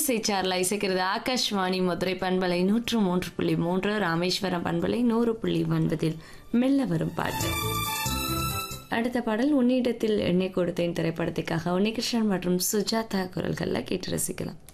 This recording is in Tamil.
இன்னிசை சார்ல இசைக்கிறது ஆகாஷ்வாணி மதுரை பண்பலை 103.3 ராமேஸ்வரம் பண்பலை 100.9 மெல்ல வரும் பாட்டு. அடுத்த பாடல் உன்னிடத்தில் எண்ணெய் கொடுத்தேன் திரைப்படத்துக்காக உன்னிகிருஷ்ணன் மற்றும் சுஜாதா குரல்கள்ல கேட்டு ரசிக்கலாம்.